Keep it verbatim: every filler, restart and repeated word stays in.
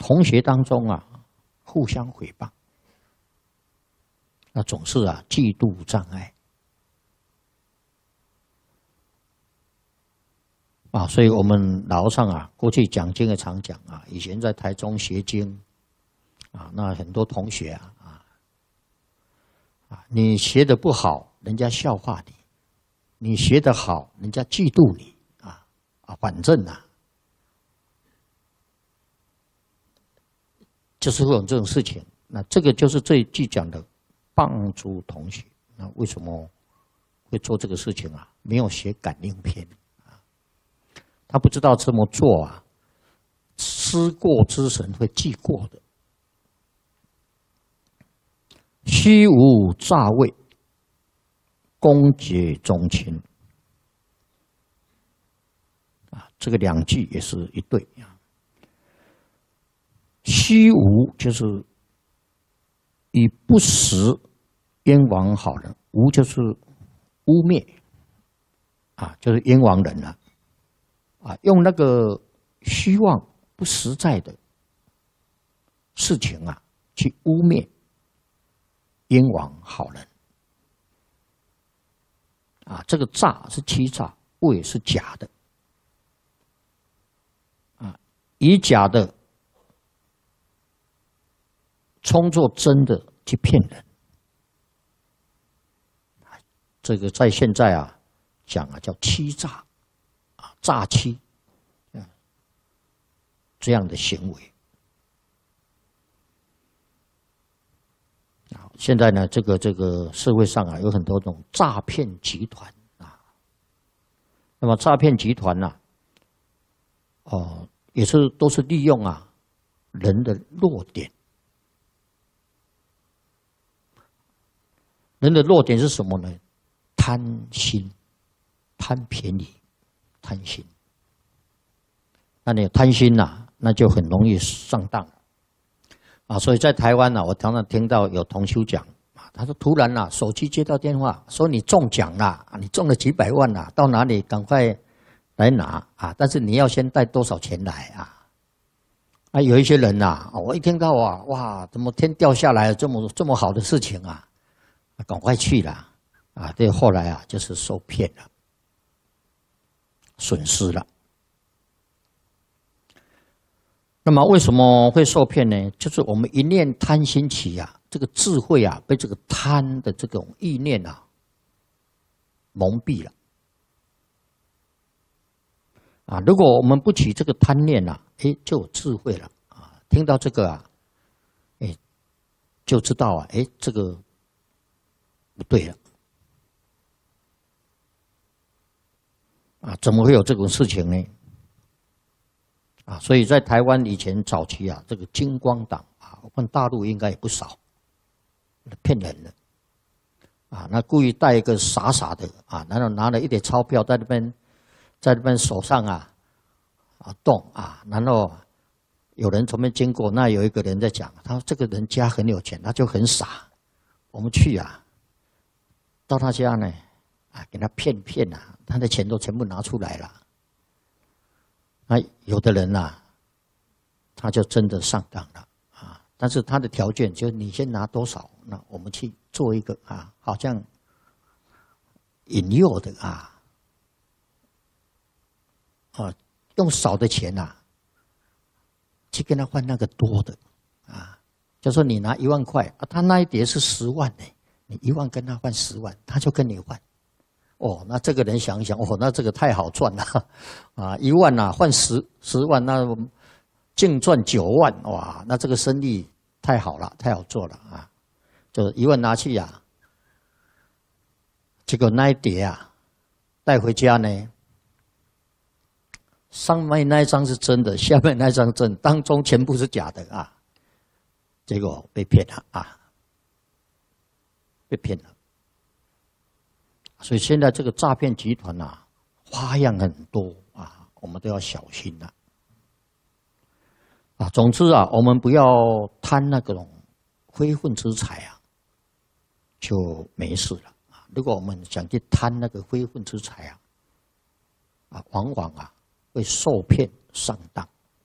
同学当中啊，互相诽谤，那总是啊嫉妒障碍啊，所以我们老和尚啊，过去讲经也常讲啊，以前在台中学经啊，那很多同学啊啊啊，你学的不好，人家笑话你；你学得好，人家嫉妒你啊啊，反正啊。就是会有这种事情，那这个就是这一句讲的帮助同学。那为什么会做这个事情啊？没有学感应篇啊，他不知道这么做啊，思过之神会记过的。虚无诈伪，公结宗亲啊，这个两句也是一对啊。虚无就是以不实冤枉好人，无就是污蔑啊，就是冤枉人了啊，用那个虚妄不实在的事情啊，去污蔑冤枉好人啊，这个诈是欺诈，伪是假的啊，以假的充作真的去骗人，这个在现在啊讲啊叫欺诈啊，诈欺啊这样的行为啊，现在呢这个这个社会上啊有很多种诈骗集团啊，那么诈骗集团呢，哦也是都是利用啊人的弱点。人的弱点是什么呢？贪心，贪便宜，贪心。那你贪心呐、啊，那就很容易上当啊。所以在台湾呢、啊，我常常听到有同修讲啊，他说突然呐、啊，手机接到电话，说你中奖了，你中了几百万了，到哪里赶快来拿啊！但是你要先带多少钱来啊？啊，有一些人呐、啊，我一听到啊，哇，怎么天掉下来这么这么好的事情啊？赶快去了啊！这后来啊，就是受骗了，损失了。那么为什么会受骗呢？就是我们一念贪心起啊，这个智慧啊，被这个贪的这种意念啊蒙蔽了啊。如果我们不起这个贪念啊，哎，就有智慧了啊。听到这个啊，哎，就知道啊，哎，这个。不对了啊！怎么会有这种事情呢？啊，所以在台湾以前早期啊，这个金光党啊，我看大陆应该也不少，骗人的啊，那故意带一个傻傻的啊，然后拿了一点钞票在那边，在那边手上啊啊动啊，然后有人从那边经过，那有一个人在讲，他说这个人家很有钱，他就很傻，我们去啊。到他家呢，啊，给他骗骗啊，他的钱都全部拿出来了。那有的人呐、啊，他就真的上当了啊。但是他的条件就是你先拿多少，那我们去做一个啊，好像引诱的啊，啊，用少的钱呐、啊，去跟他换那个多的啊。就说你拿一万块啊，他那一叠是十万呢。你一万跟他换十万，他就跟你换。哦，那这个人想一想，哦，那这个太好赚了，啊，一万呐、啊、换十十万，那净赚九万，哇，那这个生意太好了，太好做了啊！就一万拿去呀、啊，结果那一叠啊带回家呢，上面那一张是真的，下面那一张真，当中全部是假的啊，结果被骗了啊。被骗了，所以现在这个诈骗集团啊，花样很多啊，我们都要小心了啊。总之啊，我们不要贪那种非分之财啊，就没事了啊。如果我们想去贪那个非分之财啊，啊，往往啊会受骗上当。